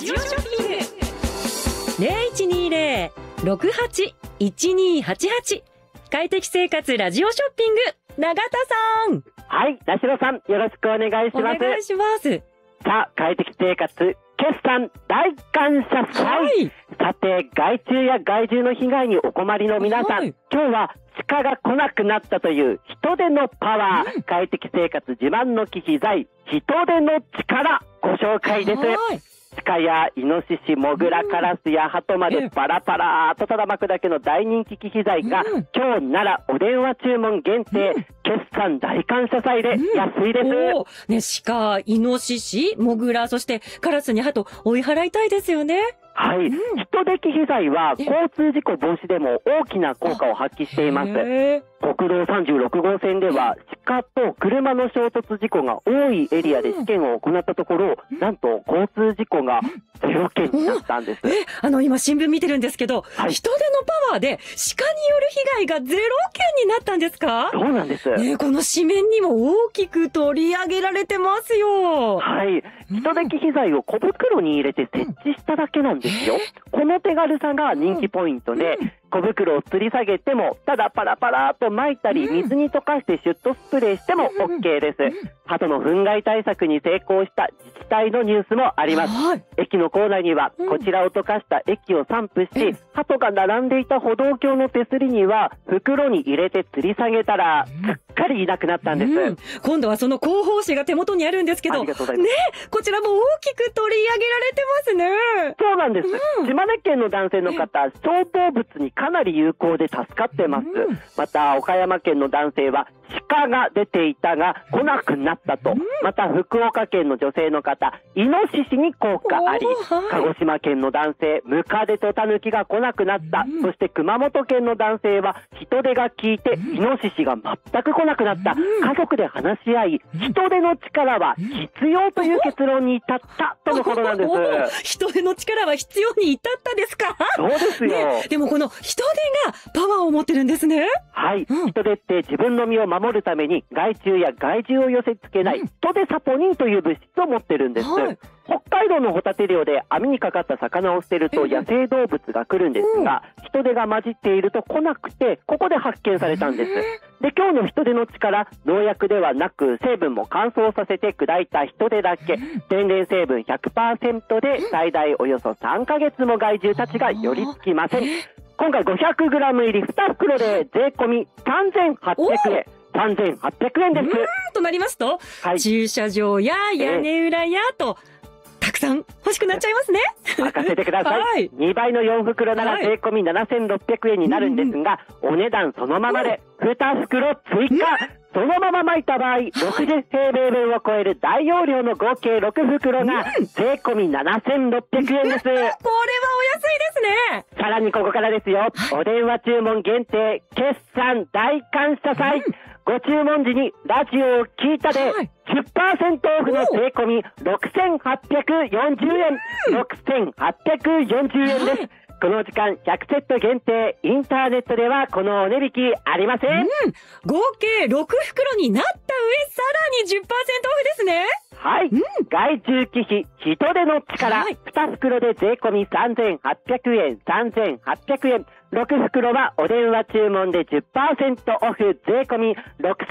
ジオショッピング 0120-68-1288 快適生活ラジオショッピング、永田さん。 はい、田代さん、よろしくお願いします。 お願いします。 さあ、快適生活決算大感謝祭、 はい、 さて、害虫や害獣の被害にお困りの皆さん、はい、今日は鹿が来なくなったという人手のパワー、快適生活自慢の機器材、人手の力、ご紹介です。鹿やイノシシ、モグラ、カラスやハトまでパラパラとただ巻くだけの大人気機器材が、今日ならお電話注文限定、決算大感謝祭で安いです。 鹿、イノシシ、モグラ、そしてカラスにハト追い払いたいですよね。 はい、人手機器材は交通事故防止でも大きな効果を発揮しています。国道36号線では鹿と車の衝突事故が多いエリアで試験を行ったところ、なんと交通事故が0件になったんです。 今新聞見てるんですけど、人手のパワーで鹿による被害が0件になったんですか？ そうなんです。 この紙面にも大きく取り上げられてますよ。 はい、人手機器材を小袋に入れて設置しただけなんですよ。この手軽さが人気ポイントで、小袋を吊り下げてもただパラパラと撒いたり、水に溶かしてシュッとスプレーしても OK です。鳩の糞害対策に成功した自治体のニュースもあります。駅の構内にはこちらを溶かした液を散布し、鳩が並んでいた歩道橋の手すりには袋に入れて吊り下げたらすっかりいなくなったんです。 今度はその広報誌が手元にあるんですけど、こちらも大きく取り上げられてますね。 そうなんです。島根県の男性の方、小動物にかなり有効で助かってます。また岡山県の男性は鹿が出ていたが来なくなったと。また福岡県の女性の方、イノシシに効果あり。鹿児島県の男性、ムカデとタヌキが来なくなった。そして熊本県の男性は人手が効いてイノシシが全く来なくなった。家族で話し合い、人手の力は必要という結論に至ったとのことなんです。 人手の力は必要に至ったですか？ そうですよ。 でもこの人手がパワーを持ってるんですね。 はい、人手って自分の身を守るために害虫や害獣を寄せ付けない人手サポニンという物質を持ってるんです。北海道のホタテ漁で網にかかった魚を捨てると野生動物が来るんですが、人手が混じっていると来なくて、ここで発見されたんです。で、今日の人手の力、農薬ではなく成分も乾燥させて砕いた人手だけ、天然成分 100% で最大およそ3ヶ月も害獣たちが寄りつきません。今回 500g 入り2袋で税込み3800円。3800円です。 となりますと、駐車場や屋根裏やと、たくさん欲しくなっちゃいますね。 任せてください。2倍の4袋なら税込み7600円になるんですが、お値段そのままで2袋追加。そのまま撒いた場合、60平米分を超える大容量の合計6袋が税込み7600円です。これはお安いですね。 さらにここからですよ。お電話注文限定決算大感謝祭。ご注文時にラジオを聞いたで 10% オフの税込み6840円。6840円です。この時間100セット限定、インターネットではこのお値引きありません。 合計6袋になった上、さらに 10% オフですね。 はい、害虫機器人手の力、2袋で税込み3800円。3800円。6袋はお電話注文で 10% オフ、税込み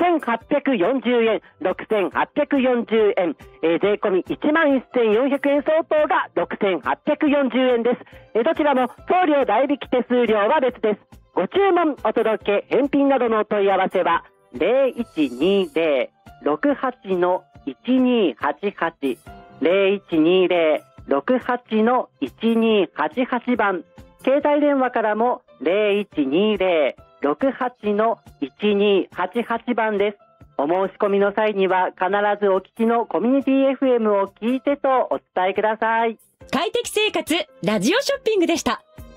6840円。6840円。税込み11400円相当が6840円です。どちらも送料代引き手数料は別です。ご注文お届け返品などのお問い合わせは 0120-68-1288 0120-68-1288 番、携帯電話からも 0120-68-1288 番です。お申し込みの際には必ずお聞きのコミュニティ FM を聞いてとお伝えください。 快適生活ラジオショッピングでした。